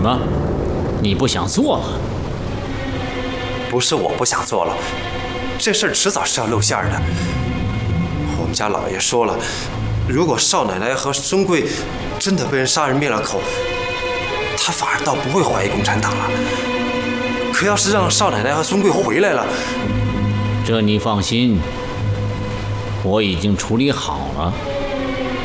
么？你不想做了？ 不是我不想做了，这事儿迟早是要露馅的。我们家老爷说了，如果少奶奶和孙贵真的被人杀人灭了口，他反而倒不会怀疑共产党了。可要是让少奶奶和孙贵回来了， 这你放心，我已经处理好了。